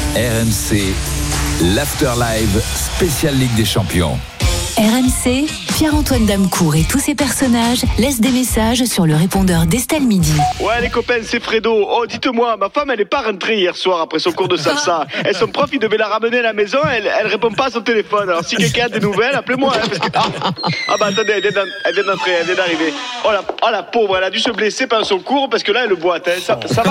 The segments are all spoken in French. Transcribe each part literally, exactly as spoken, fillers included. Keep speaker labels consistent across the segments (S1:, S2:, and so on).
S1: R M C, l'After Live spécial Ligue des Champions.
S2: R M C, Pierre-Antoine Damecourt et tous ses personnages laissent des messages sur le répondeur d'Estelle Midi.
S3: Ouais les copains, c'est Fredo. Oh dites-moi, ma femme elle est pas rentrée hier soir après son cours de salsa. Et son prof il devait la ramener à la maison, elle, elle répond pas à son téléphone. Alors si quelqu'un a des nouvelles, appelez-moi. Hein, parce que... ah, ah bah attendez, elle vient, elle vient d'entrer, elle vient d'arriver. Oh la, oh la pauvre, elle a dû se blesser pendant son cours parce que là elle boite. Hein. Ça, ça va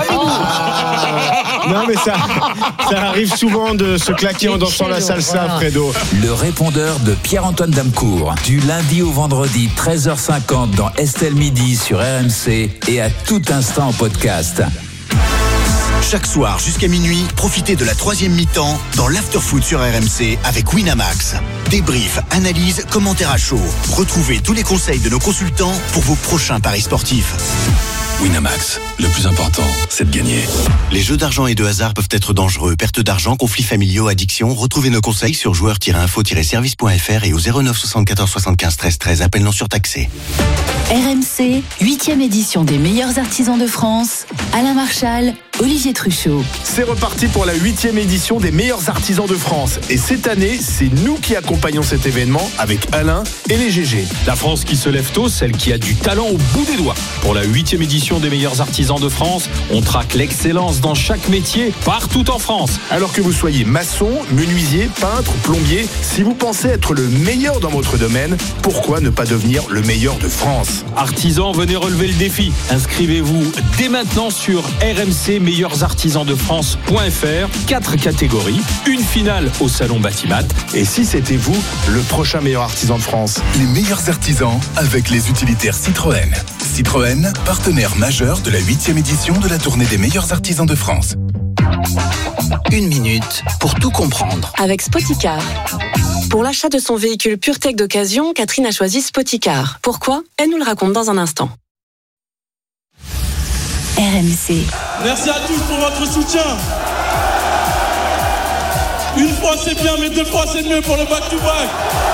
S4: oh. Non mais ça, ça arrive souvent de se claquer en dansant la salsa, Fredo.
S1: Le répondeur de Pierre-Antoine Damecourt, du lundi au vendredi treize heures cinquante dans Estelle Midi sur R M C et à tout instant en podcast.
S5: Chaque soir jusqu'à minuit, profitez de la troisième mi-temps dans l'Afterfoot sur R M C avec Winamax. Débrief, analyse, commentaires à chaud. Retrouvez tous les conseils de nos consultants pour vos prochains paris sportifs.
S6: Winamax, le plus important, c'est de gagner.
S5: Les jeux d'argent et de hasard peuvent être dangereux. Perte d'argent, conflits familiaux, addiction. Retrouvez nos conseils sur joueurs tiret info tiret service point f r et au zéro neuf soixante-quatorze soixante-quinze treize treize. Appel non surtaxé.
S2: R M C, huitième édition des meilleurs artisans de France. Alain Marchal, Olivier Truchot.
S7: C'est reparti pour la huitième édition des meilleurs artisans de France. Et cette année, c'est nous qui accompagnons cet événement avec Alain et les G G.
S8: La France qui se lève tôt, celle qui a du talent au bout des doigts. Pour la huitième édition des meilleurs artisans de France, on traque l'excellence dans chaque métier, partout en France.
S7: Alors que vous soyez maçon, menuisier, peintre, plombier, si vous pensez être le meilleur dans votre domaine, pourquoi ne pas devenir le meilleur de France ?
S8: Artisans, venez relever le défi. Inscrivez-vous dès maintenant sur r m c meilleurs artisans de france point f r. Quatre catégories, une finale au salon Batimat.
S7: Et si c'était vous, le prochain meilleur artisan de France ?
S6: Les meilleurs artisans avec les utilitaires Citroën. Citroën, partenaire majeur de la huitième édition de la tournée des meilleurs artisans de France.
S9: Une minute pour tout comprendre.
S10: Avec Spoticar. Pour l'achat de son véhicule PureTech d'occasion, Catherine a choisi Spoticar. Pourquoi ? Elle nous le raconte dans un instant.
S2: R M C.
S11: Merci à tous pour votre soutien. Une fois c'est bien, mais deux fois c'est mieux pour le back-to-back.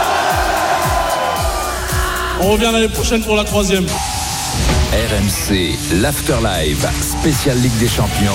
S11: On revient l'année prochaine pour la troisième.
S1: R M C, l'After Live, spécial Ligue des Champions.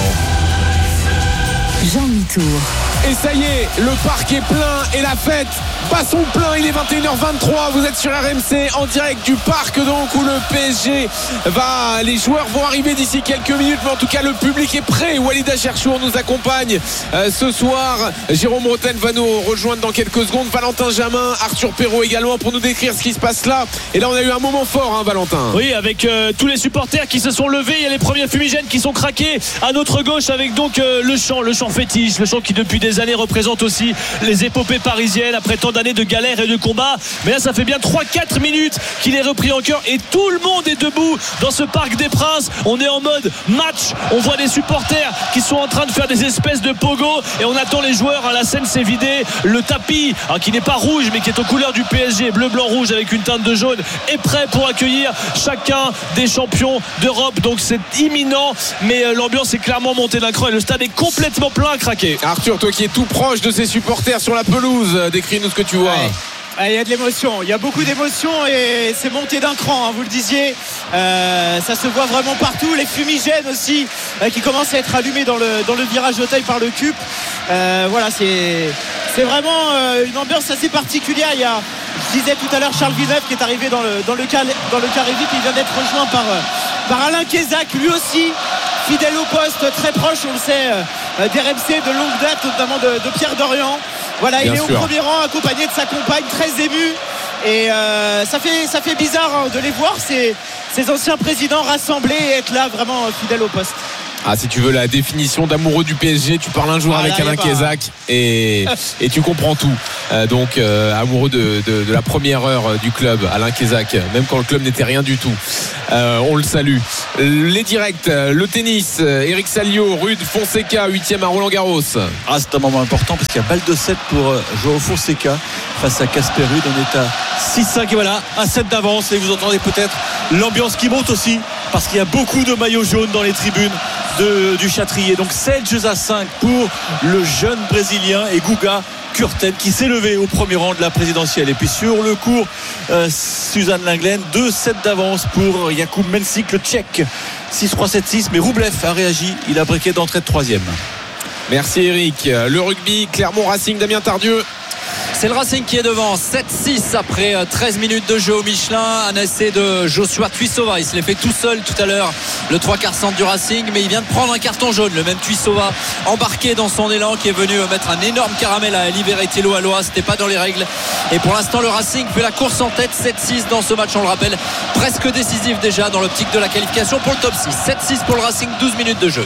S2: Jean Mitour.
S12: Et ça y est, le parc est plein et la fête bat son plein. Il est vingt et une heures vingt-trois, vous êtes sur R M C en direct du parc donc où le P S G va, les joueurs vont arriver d'ici quelques minutes, mais en tout cas le public est prêt. Walid Acharchour nous accompagne euh, ce soir. Jérôme Roten va nous rejoindre dans quelques secondes. Valentin Jamin, Arthur Perrault également pour nous décrire ce qui se passe là. Et là on a eu un moment fort, hein, Valentin.
S13: Oui, avec euh, tous les supporters qui se sont levés. Il y a les premiers fumigènes qui sont craqués à notre gauche avec donc euh, le chant, le chant fétiche, le chant qui depuis des années représente aussi les épopées parisiennes après tant d'années de galères et de combats. Mais là ça fait bien trois quatre minutes qu'il est repris en cœur et tout le monde est debout dans ce Parc des Princes. On est en mode match, on voit des supporters qui sont en train de faire des espèces de pogo et on attend les joueurs. La scène s'est vidée, le tapis hein, qui n'est pas rouge mais qui est aux couleurs du P S G, bleu, blanc, rouge avec une teinte de jaune, est prêt pour accueillir chacun des champions d'Europe. Donc c'est imminent, mais euh, l'ambiance est clairement montée d'un cran et le stade est complètement plein à craquer.
S12: Arthur, toi qui es tout proche de ses supporters sur la pelouse, décris-nous ce que tu vois.
S14: Ouais. Il y a de l'émotion, il y a beaucoup d'émotion et c'est monté d'un cran, hein, vous le disiez. Euh, ça se voit vraiment partout. Les fumigènes aussi euh, qui commencent à être allumés dans le, dans le virage d'Auteuil par le C U P. Euh, voilà, c'est, c'est vraiment euh, une ambiance assez particulière. Il y a, je disais tout à l'heure, Charles Villeneuve qui est arrivé dans le, dans le, car, dans le carré vip. Il vient d'être rejoint par, par Alain Kézac, lui aussi fidèle au poste, très proche, on le sait, euh, d'R M C de longue date, notamment de, de Pierre Dorian. Voilà, Bien il est sûr. Au premier rang, accompagné de sa compagne, très ému. Et euh, ça fait ça fait bizarre hein, de les voir, ces, ces anciens présidents rassemblés et être là vraiment fidèles au poste.
S12: Ah, si tu veux la définition d'amoureux du P S G, tu parles un jour ah, avec là, Alain Kézac et, et tu comprends tout. Euh, donc, euh, amoureux de, de, de la première heure du club, Alain Kézac, même quand le club n'était rien du tout. Euh, on le salue. Les directs, le tennis, Eric Salio, Rude Fonseca, huitième à Roland-Garros.
S15: Ah, c'est un moment important parce qu'il y a balle de sept pour Joao Fonseca face à Casper Ruud. On est à six cinq et voilà, un set d'avance. Et vous entendez peut-être l'ambiance qui monte aussi parce qu'il y a beaucoup de maillots jaunes dans les tribunes de, du Châtrier. Donc sept jeux à cinq pour le jeune Brésilien et Guga Kurten qui s'est levé au premier rang de la présidentielle. Et puis sur le court, euh, Suzanne Lenglen, deux sets d'avance pour Jakub Mensik, le Tchèque. six trois sept six, mais Roublev a réagi, il a briqué d'entrée de troisième.
S12: Merci Eric. Le rugby, Clermont Racing, Damien Tardieu.
S16: C'est le Racing qui est devant, sept six après treize minutes de jeu au Michelin. Un essai de Joshua Tuisova, il se l'est fait tout seul tout à l'heure, le trois quarts centre du Racing, mais il vient de prendre un carton jaune, le même Tuisova embarqué dans son élan, qui est venu mettre un énorme caramel à Liberetielo Aloha. C'était pas dans les règles, et pour l'instant le Racing fait la course en tête, sept six dans ce match, on le rappelle, presque décisif déjà dans l'optique de la qualification pour le top six. Sept six pour le Racing, douze minutes de jeu.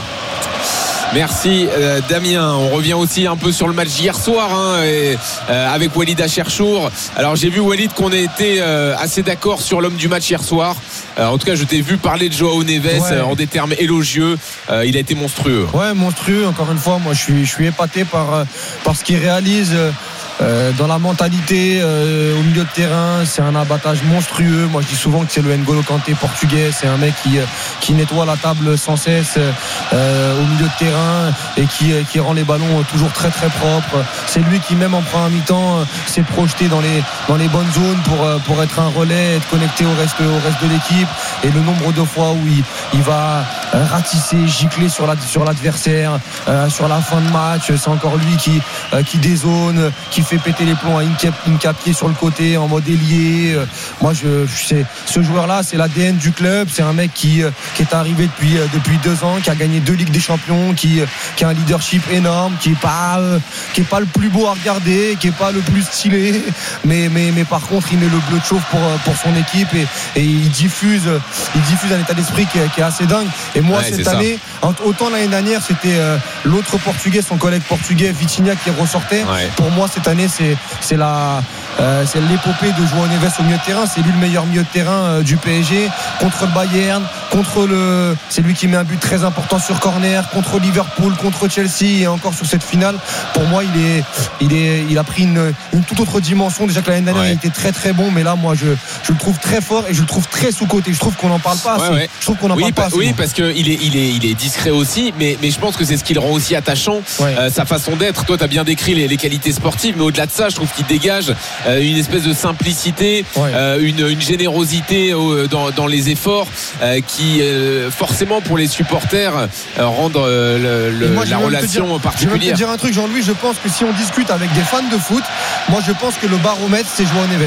S12: Merci euh, Damien. On revient aussi un peu sur le match d'hier soir hein, et, euh, avec Walid Acherchour. Alors j'ai vu Walid qu'on a été euh, assez d'accord sur l'homme du match hier soir. Euh, en tout cas je t'ai vu parler de Joao Neves ouais. euh, en des termes élogieux. Euh, il a été monstrueux.
S17: Ouais, monstrueux. Encore une fois, moi je suis, je suis épaté par, par ce qu'il réalise. Euh, dans la mentalité euh, au milieu de terrain, c'est un abattage monstrueux. Moi je dis souvent que c'est le N'Golo Kanté portugais. C'est un mec qui, qui nettoie la table sans cesse euh, au milieu de terrain et qui, qui rend les ballons toujours très très propres. C'est lui qui même en première mi-temps s'est projeté dans les, dans les bonnes zones pour, pour être un relais, être connecté au reste, au reste de l'équipe. Et le nombre de fois où il, il va ratisser, gicler sur, la, sur l'adversaire euh, sur la fin de match, c'est encore lui qui, euh, qui dézone, qui fait péter les plombs à Hincapié sur le côté en mode ailier. Moi je, je sais, ce joueur là c'est l'A D N du club. C'est un mec qui, qui est arrivé depuis, depuis deux ans, qui a gagné deux Ligues des Champions, qui, qui a un leadership énorme, qui est pas, qui est pas le plus beau à regarder, qui est pas le plus stylé, mais, mais, mais par contre il met le bleu de chauffe pour, pour son équipe et, et il diffuse il diffuse un état d'esprit qui est, qui est assez dingue. Et moi ouais, cette année ça. Autant l'année dernière c'était l'autre portugais, son collègue portugais Vitinha qui ressortait. Ouais. Pour moi cette année c'est, c'est, la, euh, c'est l'épopée de Joao Neves au milieu de terrain. C'est lui le meilleur milieu de terrain euh, du P S G contre le Bayern, contre le, c'est lui qui met un but très important sur corner, contre Liverpool, contre Chelsea et encore sur cette finale. Pour moi il, est, il, est, il a pris une, une toute autre dimension. Déjà que l'année dernière ouais. il était très très bon, mais là moi je, je le trouve très fort et je le trouve très sous-côté. Je trouve qu'on n'en parle pas assez. Ouais, ouais. Je trouve qu'on en
S12: oui,
S17: parle pas assez.
S12: Oui, parce qu'il est, il est, il est discret aussi, mais, mais je pense que c'est ce qui le rend aussi attachant. Ouais. Euh, sa façon d'être. Toi tu as bien décrit les, les qualités sportives, mais au-delà de ça je trouve qu'il dégage euh, une espèce de simplicité, ouais. euh, une, une générosité euh, dans, dans les efforts euh, qui euh, forcément pour les supporters euh, rendent euh, le, le, moi, la relation
S17: dire,
S12: particulière.
S17: Je vais te dire un truc Jean-Louis, je pense que si on discute avec des fans de foot, moi je pense que le baromètre c'est Joao Neves.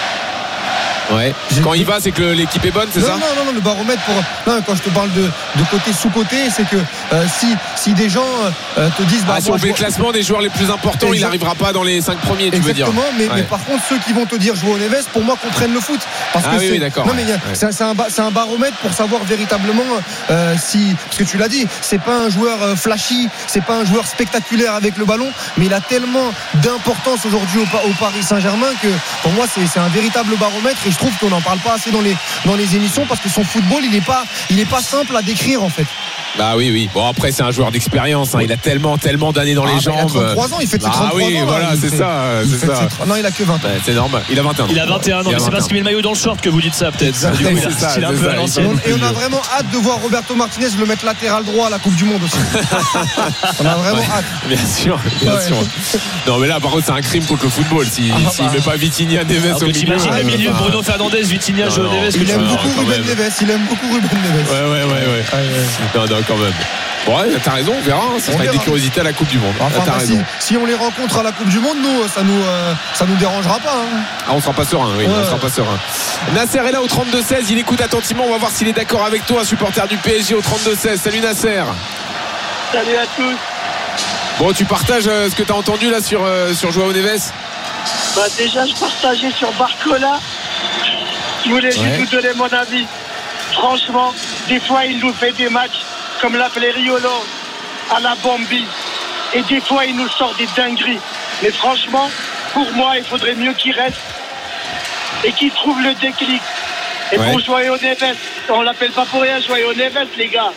S12: Ouais. Quand il va, c'est que l'équipe est bonne, c'est
S17: non,
S12: ça?
S17: Non, non, non, le baromètre pour. Non, quand je te parle de, de côté sous-côté, c'est que euh, si, si des gens euh, te disent.
S12: Bah, ah, si on fait le classement des joueurs les plus importants, Exactement. il n'arrivera pas dans les cinq premiers, tu
S17: Exactement,
S12: veux dire.
S17: Exactement, mais,
S12: ouais.
S17: mais par contre, ceux qui vont te dire Joao Neves, pour moi, comprennent le foot. Parce
S12: ah
S17: que
S12: oui,
S17: c'est,
S12: oui, d'accord.
S17: Non, mais
S12: ouais.
S17: c'est, c'est, un, c'est un baromètre pour savoir véritablement euh, si. Parce que tu l'as dit, c'est pas un joueur euh, flashy, c'est pas un joueur spectaculaire avec le ballon, mais il a tellement d'importance aujourd'hui au, au Paris Saint-Germain que pour moi, c'est, c'est un véritable baromètre et je trouve qu'on n'en parle pas assez dans les, dans les émissions parce que son football il n'est pas, il est pas simple à décrire en fait.
S12: Bah oui oui. Bon après c'est un joueur d'expérience hein. Il a tellement tellement d'années dans ah, les jambes. Il a
S17: trente-trois ans, il fait ses trente-trois
S12: ah, oui,
S17: ans.
S12: Voilà, c'est
S17: fait,
S12: ça, c'est ça.
S17: Ses... Non, il a que vingt ans.
S12: Ouais, c'est normal. Il a vingt et un ans.
S13: Il a vingt et un ans, mais c'est parce qu'il met le maillout dans le short que vous dites ça peut-être.
S12: Du coup, il a un style un peu à l'ancienne.
S17: Et on a vraiment hâte de voir Roberto Martinez le mettre latéral droit à la Coupe du Monde aussi. On a vraiment hâte.
S12: Bien sûr, bien sûr. Non mais là par contre c'est un crime contre le football si s'il met pas Vitinha Neves au milieu.
S13: T'imagines le milieu Bruno Fernandes, Vitinha, Joao Neves.
S17: Il aime beaucoup Ruben Neves. Il aime beaucoup Ruben Neves.
S12: Ouais ouais ouais ouais. Non non quand même. Bon, ouais, t'as raison, on verra. Hein, ça on sera verra. Des curiosités à la Coupe du Monde.
S17: Enfin,
S12: t'as
S17: bah,
S12: raison.
S17: Si, si on les rencontre à la Coupe du Monde, nous, ça nous, euh, ça nous dérangera pas. Hein.
S12: Ah, on sera pas serein, oui, ouais. on sera pas serein. Nasser est là au trente-deux seize, il écoute attentivement. On va voir s'il est d'accord avec toi, supporter du P S G au trente-deux seize. Salut Nasser.
S18: Salut à tous.
S12: Bon, tu partages euh, ce que t'as entendu là sur, euh, sur Joao Neves?
S18: Bah, déjà, je partageais sur Barcola. Je voulais ouais. juste vous donner mon avis. Franchement, des fois, il nous fait des matchs comme l'appelait Riolo à la Bambi. Et des fois, il nous sort des dingueries. Mais franchement, pour moi, il faudrait mieux qu'il reste et qu'il trouve le déclic. Et ouais. pour Joao Neves, on l'appelle pas pour rien Joao Neves, les gars.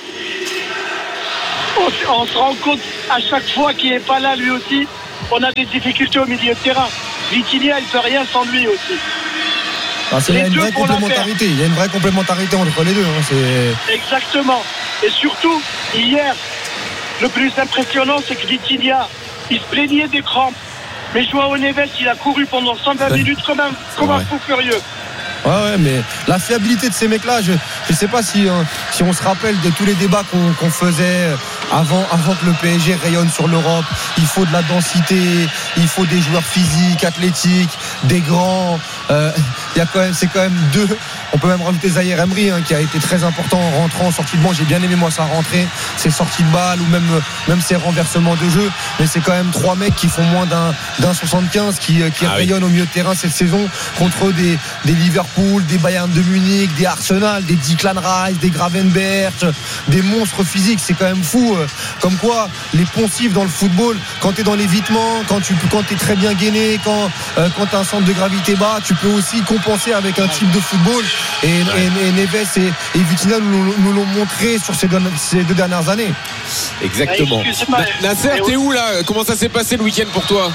S18: On, on se rend compte à chaque fois qu'il n'est pas là, lui aussi, on a des difficultés au milieu de terrain. Vitinha, il ne peut rien sans lui aussi.
S17: Ah, c'est, il y a une vraie complémentarité. Il y a une vraie complémentarité entre les deux. Hein, c'est...
S18: Exactement. Et surtout, hier, le plus impressionnant, c'est que Vitinha, il se plaignait des crampes. Mais Joao Neves, il a couru pendant cent vingt minutes comme un, comme un fou furieux.
S17: Ouais, ouais, mais la fiabilité de ces mecs-là, je ne sais pas si, euh, si on se rappelle de tous les débats qu'on, qu'on faisait avant, avant que le P S G rayonne sur l'Europe, il faut de la densité, il faut des joueurs physiques, athlétiques, des grands. Euh, il y a quand même, c'est quand même deux. On peut même rajouter Zahir Emery hein, qui a été très important en rentrant, en sortie de banc. J'ai bien aimé moi sa rentrée, ses sorties de balle ou même, même ses renversements de jeu. Mais c'est quand même trois mecs qui font moins d'un, d'un soixante-quinze qui, qui ah rayonnent oui. au milieu de terrain cette saison contre des, des Liverpool, des Bayern de Munich, des Arsenal, des Declan Rice, des Gravenberch, des monstres physiques. C'est quand même fou. Comme quoi, les poncifs dans le football, quand tu es dans l'évitement, quand tu quand es très bien gainé, quand, euh, quand tu as un centre de gravité bas, tu peux aussi compenser avec un type de football. Et, ouais. et, et Neves et, et Vitinha nous, nous l'ont montré sur ces deux, ces deux dernières années.
S12: Exactement. Na, Nasser, t'es où là? Comment ça s'est passé le week-end pour toi?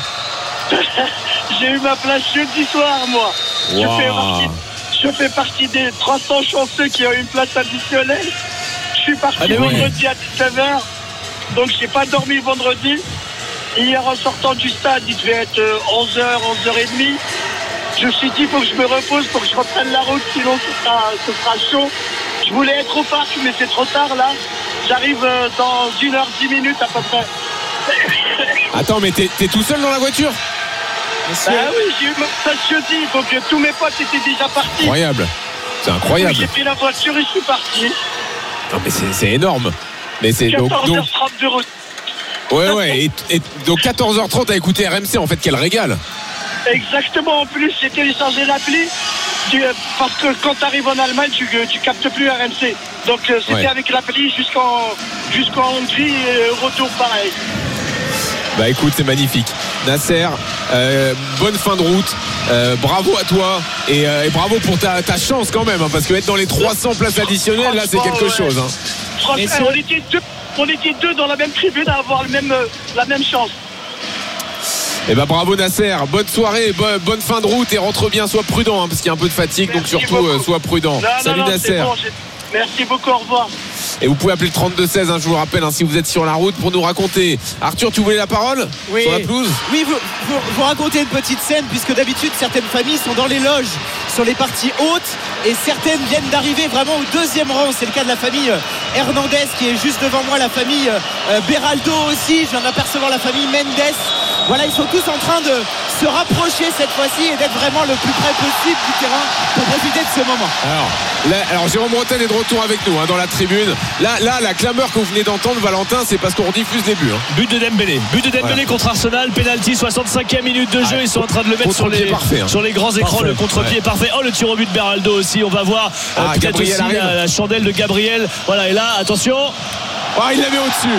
S18: J'ai eu ma place jeudi soir, moi.
S12: Wow.
S18: Je, fais partie, je fais partie des trois cents chanceux qui ont eu une place additionnelle. Je suis parti ah, vendredi ouais. à dix-neuf heures. Donc j'ai pas dormi vendredi. Hier en sortant du stade, il devait être onze heures, onze heures trente. Je me suis dit, il faut que je me repose pour que je reprenne la route, sinon ce sera, ce sera chaud. Je voulais être au parc, mais c'est trop tard là. J'arrive dans une heure dix minutes à peu près.
S12: Attends, mais t'es, t'es tout seul dans la voiture?
S18: Bah oui, j'ai eu ma place jeudi, donc tous mes potes étaient déjà partis.
S12: Incroyable, c'est incroyable.
S18: J'ai pris la voiture et je suis parti.
S12: Non mais c'est, c'est énorme. Mais c'est donc,
S18: quatorze heures trente de route.
S12: Ouais ouais et, et donc quatorze heures trente à écouter R M C en fait, quel régal.
S18: Exactement, en plus j'ai téléchargé l'appli tu, parce que quand tu arrives en Allemagne tu, tu captes plus R M C. Donc c'était ouais. avec l'appli jusqu'en, jusqu'en Hongrie et retour pareil.
S12: Bah écoute, c'est magnifique. Nasser, euh, bonne fin de route, euh, bravo à toi et, euh, et bravo pour ta, ta chance quand même hein, parce que être dans les trois cents places additionnelles là c'est quelque ouais. chose hein.
S18: Franchement, on était, deux, on était deux dans la même tribune à avoir le même, euh, la même chance.
S12: Eh ben bravo Nasser, bonne soirée, bonne, bonne fin de route et rentre bien, sois prudent hein, parce qu'il y a un peu de fatigue. Merci donc surtout euh, sois prudent.
S18: Non,
S12: Salut
S18: non, non,
S12: Nasser.
S18: Bon, merci beaucoup, au revoir.
S12: Et vous pouvez appeler le trente-deux seize, hein, je vous le rappelle, hein, si vous êtes sur la route pour nous raconter. Arthur, tu voulais la parole
S14: oui.
S12: sur la pelouse?
S14: Oui, vous, vous, vous racontez une petite scène, puisque d'habitude, certaines familles sont dans les loges, sur les parties hautes, et certaines viennent d'arriver vraiment au deuxième rang. C'est le cas de la famille Hernandez, qui est juste devant moi, la famille euh, Beraldo aussi. Je viens d'apercevoir la famille Mendes. Voilà, ils sont tous en train de se rapprocher cette fois-ci et d'être vraiment le plus près possible du terrain pour profiter de ce moment.
S12: Alors, là, alors Jérôme Bretagne est de retour avec nous hein, dans la tribune. Là, là, la clameur que vous venez d'entendre, Valentin, c'est parce qu'on rediffuse les buts. Hein.
S13: But de Dembélé. But de Dembélé voilà. contre Arsenal. Penalty, soixante-cinquième minute de jeu. Ah, ils sont en train de le mettre sur les,
S12: parfait, hein.
S13: sur les grands écrans.
S12: Parfait.
S13: Le contre-pied ouais. parfait. Oh, le tir au but de Beraldo aussi. On va voir
S12: ah,
S13: euh, peut-être
S12: Gabriel
S13: aussi la, la chandelle de Gabriel. Voilà, et là, attention.
S12: Ah, il la met au-dessus.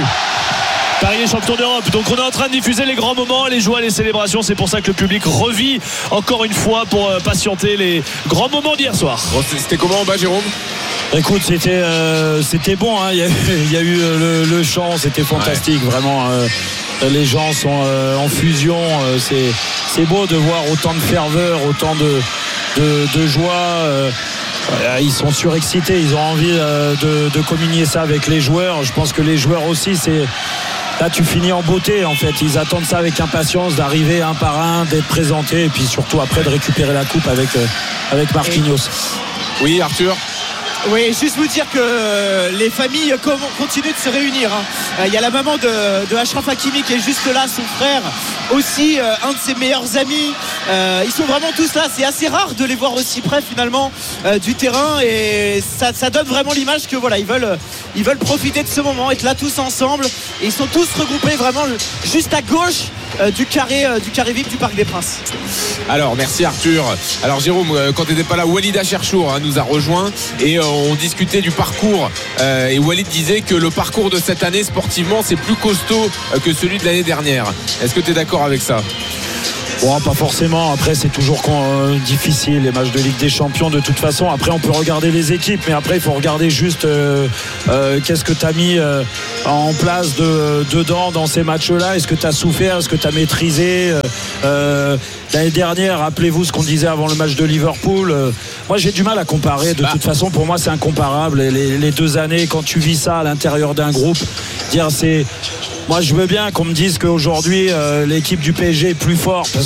S13: Paris est champion d'Europe. Donc on est en train de diffuser les grands moments, les joies, les célébrations. C'est pour ça que le public revit encore une fois pour euh, patienter les grands moments d'hier soir.
S12: Bon, c'était comment en bas, Jérôme?
S8: Écoute, c'était, euh, c'était bon. Hein. Il, y a, il y a eu le, le chant, c'était fantastique. Ouais. Vraiment, euh, les gens sont euh, en fusion. Euh, c'est, c'est beau de voir autant de ferveur, autant de, de, de joie. Euh, Ils sont surexcités, ils ont envie de, de communier ça avec les joueurs. Je pense que les joueurs aussi, c'est là tu finis en beauté en fait. Ils attendent ça avec impatience, d'arriver un par un, d'être présentés et puis surtout après de récupérer la coupe avec, avec Marquinhos.
S12: Oui, Arthur.
S14: Oui, juste vous dire que les familles continuent de se réunir. Il y a la maman de, de Achraf Hakimi qui est juste là, son frère aussi, un de ses meilleurs amis. Ils sont vraiment tous là. C'est assez rare de les voir aussi près finalement du terrain et ça, ça donne vraiment l'image que voilà, ils veulent, ils veulent profiter de ce moment, être là tous ensemble. Et ils sont tous regroupés vraiment juste à gauche du carré, du carré V I P du Parc des Princes.
S12: Alors merci Arthur. Alors Jérôme, quand tu n'étais pas là, Walid Acharchour hein, nous a rejoint et euh, on discutait du parcours euh, et Walid disait que le parcours de cette année sportivement c'est plus costaud euh, que celui de l'année dernière. Est-ce que tu es d'accord avec ça?
S8: Bon, pas forcément. Après, c'est toujours euh, difficile les matchs de Ligue des Champions de toute façon. Après, on peut regarder les équipes, mais après, il faut regarder juste euh, euh, qu'est-ce que tu as mis euh, en place de, dedans dans ces matchs-là. Est-ce que tu as souffert? Est-ce que tu as maîtrisé euh, l'année dernière, rappelez-vous ce qu'on disait avant le match de Liverpool. Euh, moi, j'ai du mal à comparer. De bah. toute façon, pour moi, c'est incomparable. Les, les deux années, quand tu vis ça à l'intérieur d'un groupe, dire c'est... Moi, je veux bien qu'on me dise qu'aujourd'hui, euh, l'équipe du P S G est plus forte parce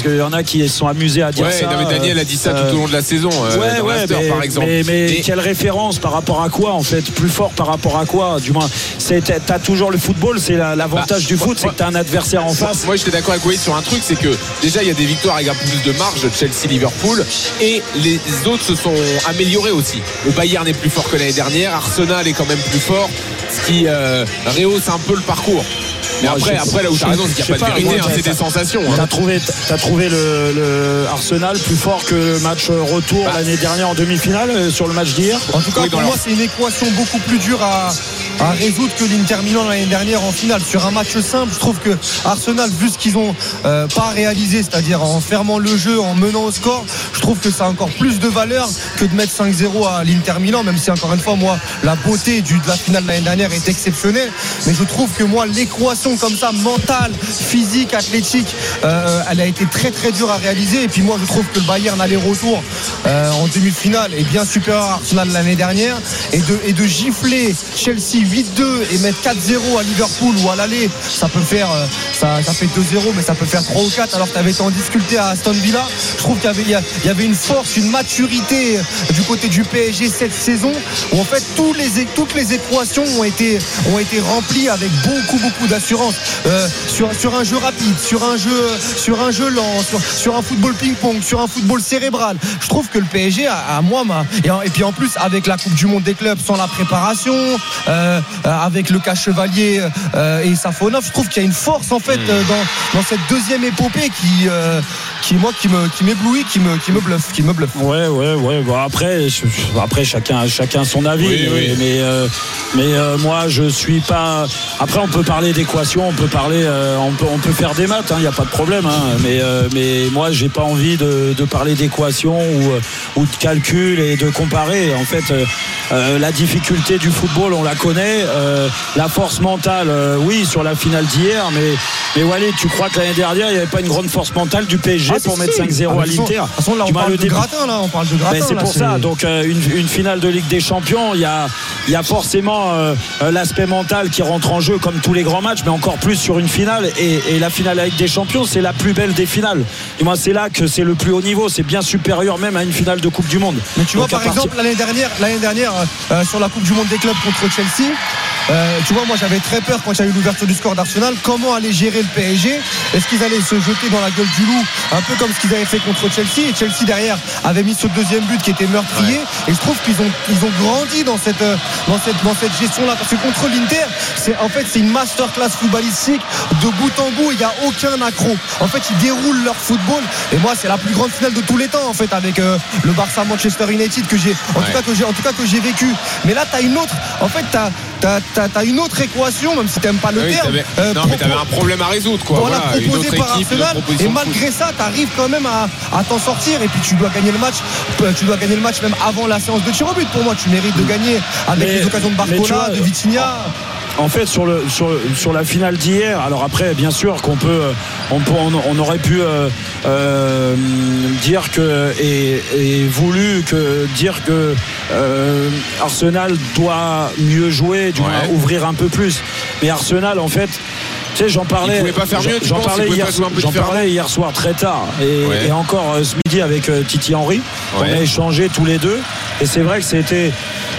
S8: qu'il y en a qui se sont amusés à dire
S12: ouais,
S8: ça.
S12: Non, mais Daniel a dit ça euh, tout au long de la saison. Euh,
S8: ouais,
S12: dans
S8: ouais,
S12: l'after,
S8: mais,
S12: par exemple.
S8: Mais, mais
S12: Et...
S8: quelle référence par rapport à quoi en fait? Plus fort par rapport à quoi? Du moins, c'est, t'as toujours le football, c'est l'avantage bah, du foot, moi, c'est que t'as un adversaire en face.
S12: Moi, j'étais d'accord avec Wade sur un truc, c'est que déjà il y a des victoires avec un peu plus de marge, Chelsea, Liverpool, et les autres se sont améliorés aussi. Le Bayern est plus fort que l'année dernière, Arsenal est quand même plus fort, ce qui euh, rehausse un peu le parcours. Mais moi, après, après, là où tu as raison, c'est qu'il n'y a pas, pas de vérité, hein, c'est des sensations.
S8: T'as
S12: hein.
S8: trouvé, t'as trouvé le, le Arsenal plus fort que le match retour bah. l'année dernière en demi-finale sur le match d'hier.
S17: En tout cas, oui, pour moi, c'est une équation beaucoup plus dure à, à résoudre que l'Inter Milan l'année dernière en finale. Sur un match simple, je trouve que Arsenal, vu ce qu'ils ont euh, pas réalisé, c'est-à-dire en fermant le jeu, en menant au score, je trouve que ça a encore plus de valeur que de mettre cinq zéro à l'Inter Milan, même si encore une fois, moi, la beauté du, de la finale de l'année dernière est exceptionnelle. Mais je trouve que moi, l'équation comme ça, mentale, physique, athlétique, euh, elle a été très très dure à réaliser. Et puis moi je trouve que le Bayern aller-retour euh, en demi-finale est bien supérieur à Arsenal l'année dernière, et de, et de gifler Chelsea huit deux et mettre quatre zéro à Liverpool ou à l'aller, ça peut faire euh, ça, ça fait deux zéro, mais ça peut faire trois ou quatre, alors que tu avais été en difficulté à Aston Villa. Je trouve qu'il y avait, il y avait une force, une maturité du côté du P S G cette saison, où en fait tous les, toutes les équations ont été, ont été remplies avec beaucoup beaucoup d'assurance. Euh, sur, sur un jeu rapide, sur un jeu, sur un jeu lent, sur, sur un football ping-pong, sur un football cérébral. Je trouve que le P S G, à, à moi, m'a, et, et puis en plus avec la Coupe du Monde des clubs, sans la préparation, euh, avec le cas Chevalier euh, et Safonov, je trouve qu'il y a une force en fait euh, dans, dans cette deuxième épopée qui, euh, qui moi, qui me, qui m'éblouit, qui me, qui me bluffe, qui me bluffe.
S8: Ouais, ouais, ouais. Bon, après, je, après chacun, chacun son avis.
S12: Oui,
S8: mais,
S12: oui.
S8: mais, euh, mais euh, moi, je suis pas. Après, on peut parler d'équation, on peut parler, euh, on peut, on peut faire des maths, il hein, n'y a pas de problème. Hein, mais, euh, mais moi, j'ai pas envie de, de parler d'équation ou, ou de calcul et de comparer. En fait, euh, euh, la difficulté du football, on la connaît. Euh, la force mentale, euh, oui, sur la finale d'hier. Mais, mais Walid, tu crois que l'année dernière, il n'y avait pas une grande force mentale du P S G ah, pour si, mettre si. cinq zéro ah, à l'Inter?
S17: De toute façon, là, on parle de gratin, là, on parle de gratin.
S8: Ben, c'est
S17: là,
S8: pour
S17: c'est...
S8: ça. Donc, euh, une, une finale de Ligue des Champions, il y a, il y a forcément euh, l'aspect mental qui rentre en jeu, comme tous les grands matchs, mais encore plus sur une finale. Et, et la finale avec des champions, c'est la plus belle des finales. Et moi, c'est là que c'est le plus haut niveau. C'est bien supérieur même à une finale de Coupe du Monde.
S17: Mais tu
S8: Donc,
S17: vois, par
S8: partir...
S17: exemple, l'année dernière, l'année dernière euh, sur la Coupe du Monde des clubs contre Chelsea, euh, tu vois, moi, j'avais très peur quand il y a eu l'ouverture du score d'Arsenal. Comment aller gérer le P S G? Est-ce qu'ils allaient se jeter dans la gueule du loup, un peu comme ce qu'ils avaient fait contre Chelsea? Et Chelsea derrière avait mis ce deuxième but qui était meurtrier. Ouais. Et je trouve qu'ils ont, ils ont grandi dans cette, dans cette, dans cette gestion-là. Parce que contre l'Inter, c'est en fait c'est une masterclass footballistique de bout en bout. Il n'y a aucun accro. En fait, ils déroulent leur football. Et moi, c'est la plus grande finale de tous les temps en fait, avec euh, le Barça Manchester United que j'ai, en ouais. tout cas que j'ai, en tout cas que j'ai vécu. Mais là, t'as une autre. En fait, t'as T'as, t'as, t'as une autre équation, même si t'aimes pas le
S12: oui,
S17: terme.
S12: Euh, non, mais t'avais un problème à résoudre, quoi.
S17: Voilà,
S12: voilà
S17: proposé
S12: une autre
S17: par
S12: équipe,
S17: Arsenal. Et malgré ça, t'arrives quand même à, à t'en sortir. Et puis tu dois gagner le match. Tu dois gagner le match même avant la séance de tir au but. Pour moi, tu mérites de gagner avec mais, les occasions de Barcola, de Vitinha.
S8: En fait, sur, le, sur, sur la finale d'hier, alors après, bien sûr qu'on peut, on, peut, on, on aurait pu euh, euh, dire que et, et voulu que dire que euh, Arsenal doit mieux jouer, du ouais. moins ouvrir un peu plus. Mais Arsenal, en fait. Tu sais, j'en parlais,
S12: pas faire mieux,
S8: j'en, parlais, hier, j'en parlais hier soir très tard et, ouais. et encore euh, ce midi avec euh, Titi Henry. Ouais. On a échangé tous les deux et c'est vrai que c'était,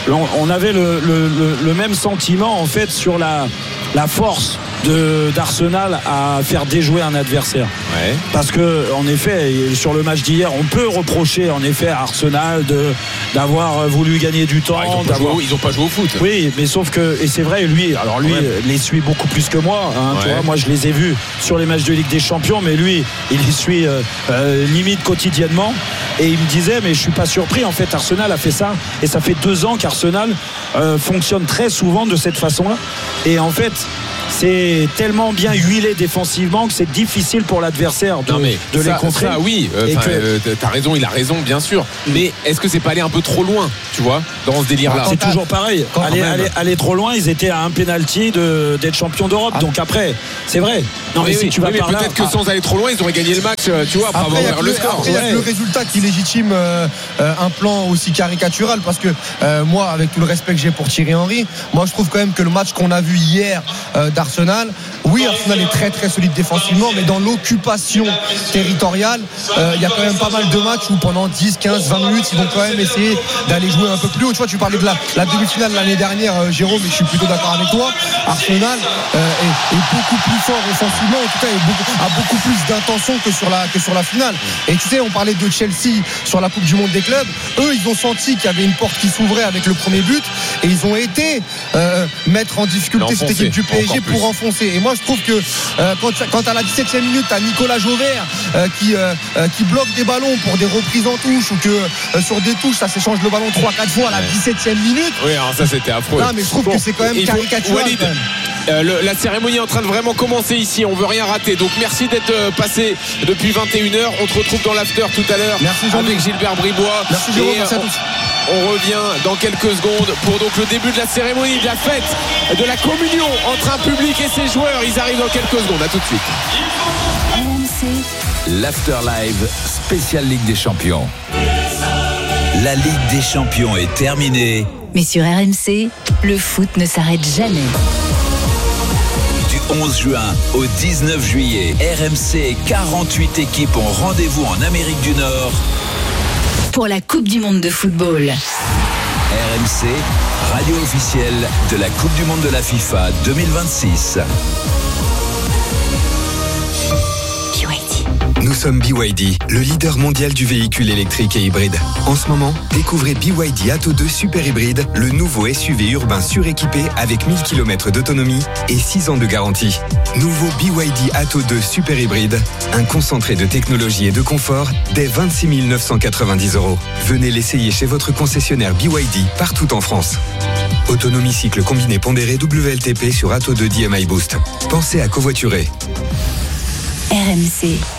S8: on avait le, le, le, le même sentiment en fait sur la, la force de, d'Arsenal à faire déjouer un adversaire. Ouais. Parce que en effet, sur le match d'hier, on peut reprocher en effet à Arsenal de, d'avoir voulu gagner du temps. Ah,
S12: ils, ont
S8: d'avoir...
S12: joué, ils ont pas joué au foot.
S8: Oui, mais sauf que, et c'est vrai, lui, alors lui, ouais. les suit beaucoup plus que moi. Hein, ouais. Tu vois, moi, je les ai vus sur les matchs de Ligue des Champions, mais lui, il les suit euh, euh, limite quotidiennement. Et il me disait, mais je suis pas surpris. En fait, Arsenal a fait ça, et ça fait deux ans qu'Arsenal euh, fonctionne très souvent de cette façon-là. Et en fait, c'est tellement bien huilé défensivement que c'est difficile pour l'adversaire de,
S12: non mais
S8: de
S12: ça,
S8: les contrer.
S12: Ça, oui, euh, que... euh, t'as raison, il a raison, bien sûr. Mais est-ce que c'est pas aller un peu trop loin, tu vois, dans ce délire-là?
S8: C'est toujours pareil. Aller, aller, aller trop loin, ils étaient à un penalty de, d'être champion d'Europe. Ah. Donc après, c'est vrai. Non,
S12: mais, mais si oui, tu vas oui, par mais peut-être là, que sans ah. aller trop loin, ils auraient gagné le match, tu vois, après, après avoir ouvert le score.
S17: Après, il ouais. y a le résultat qui légitime euh, un plan aussi caricatural, parce que euh, moi, avec tout le respect que j'ai pour Thierry Henry, moi, je trouve quand même que le match qu'on a vu hier euh, d'Arsenal. Oui, Arsenal est très très solide défensivement, mais dans l'occupation territoriale, euh, il y a quand même pas mal de matchs où pendant dix, quinze, vingt minutes, ils vont quand même essayer d'aller jouer un peu plus haut. Tu vois, tu parlais de la, la demi-finale l'année dernière, euh, Jérôme, et je suis plutôt d'accord avec toi. Arsenal euh, est, est beaucoup plus fort offensivement, en tout cas, est beaucoup, a beaucoup plus d'intention que sur la que sur la finale. Et tu sais, on parlait de Chelsea sur la Coupe du Monde des clubs. Eux, ils ont senti qu'il y avait une porte qui s'ouvrait avec le premier but, et ils ont été euh, mettre en difficulté cette équipe du P S G pour enfoncer. Et moi, je trouve que euh, quand, quand à la dix-septième minute, tu as Nicolas Jauvert euh, qui, euh, qui bloque des ballons pour des reprises en touche, ou que euh, sur des touches, ça s'échange le ballon trois quatre fois à la dix-septième minute.
S12: Oui, alors ça, c'était affreux.
S17: Non, mais je trouve bon, que c'est quand même caricatural. Walid, quand même.
S12: Euh, le, la cérémonie est en train de vraiment commencer ici, on veut rien rater, donc merci d'être euh, passé depuis vingt et une heures. On te retrouve dans l'after tout à l'heure avec Gilbert Bribois.
S17: Merci Jérôme,
S12: et,
S17: merci à
S12: on,
S17: tous.
S12: On revient dans quelques secondes pour donc le début de la cérémonie, de la fête, de la communion entre un public et ses joueurs. Ils arrivent dans quelques secondes, à tout de suite.
S2: R M C.
S1: L'After Live spécial Ligue des Champions. La Ligue des Champions est terminée.
S2: Mais sur R M C, le foot ne s'arrête jamais.
S1: Du onze juin au dix-neuf juillet, R M C et quarante-huit équipes ont rendez-vous en Amérique du Nord
S2: pour la Coupe du Monde de football.
S1: R M C, radio officielle de la Coupe du Monde de la FIFA deux mille vingt-six.
S19: Nous sommes B Y D, le leader mondial du véhicule électrique et hybride. En ce moment, découvrez B Y D Atto deux Super Hybride, le nouveau S U V urbain suréquipé avec mille kilomètres d'autonomie et six ans de garantie. Nouveau B Y D Atto deux Super Hybride, un concentré de technologie et de confort dès vingt-six mille neuf cent quatre-vingt-dix euros. Venez l'essayer chez votre concessionnaire B Y D partout en France. Autonomie cycle combiné pondéré W L T P sur Atto deux D M I Boost. Pensez à covoiturer.
S2: R M C.